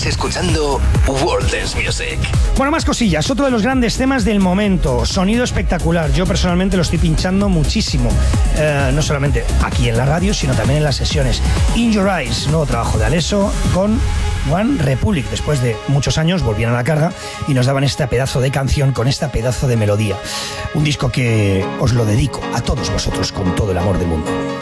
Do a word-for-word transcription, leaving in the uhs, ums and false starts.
Estás escuchando World Dance Music. Bueno, más cosillas. Otro de los grandes temas del momento. Sonido espectacular. Yo personalmente lo estoy pinchando muchísimo. Eh, no solamente aquí en la radio, sino también en las sesiones. In Your Eyes, nuevo trabajo de Alesso con One Republic. Después de muchos años volvían a la carga y nos daban este pedazo de canción con esta pedazo de melodía. Un disco que os lo dedico a todos vosotros con todo el amor del mundo.